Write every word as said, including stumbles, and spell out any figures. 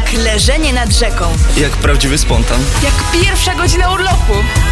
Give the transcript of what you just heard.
Jak leżenie nad rzeką. Jak prawdziwy spontan. Jak pierwsza godzina urlopu.